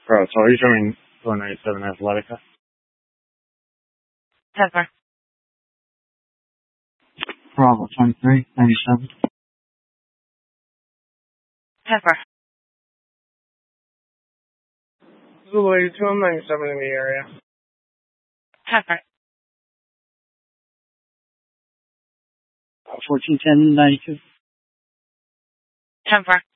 Bro, so are you showing 497 Athletica? Pepper. Bravo 23, 97. Pepper. Zulu 82, I'm 97 in the area. Pepper. 1410, 92. Pepper.